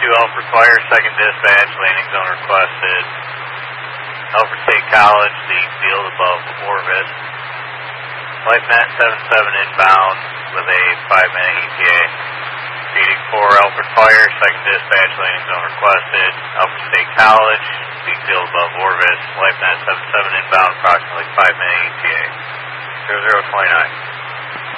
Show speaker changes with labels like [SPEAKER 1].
[SPEAKER 1] Alfred Fire, second dispatch, landing zone requested. Alfred State College, the field above Orvis. LifeNet 77 inbound with a 5-minute ETA. Speeding 4 Alfred Fire, second dispatch, landing zone requested. Alfred State College, the field above Orvis. LifeNet 77 inbound, approximately 5-minute ETA. 0029.